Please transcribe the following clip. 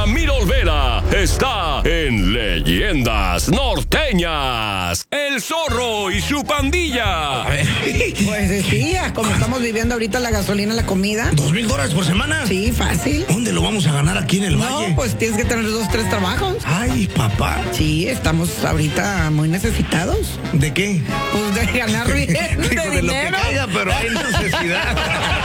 Ramiro Olvera está en Leyendas Norteñas. El Zorro y su pandilla. Pues decía, como estamos viviendo ahorita la gasolina, la comida. $2,000 por semana. Sí, fácil. ¿Dónde lo vamos a ganar aquí en el valle? No, pues tienes que tener 2, 3 trabajos. Ay, papá. Sí, estamos ahorita muy necesitados. ¿De qué? Pues de ganar bien, de Digo, de lo que dinero. caiga, pero hay necesidad.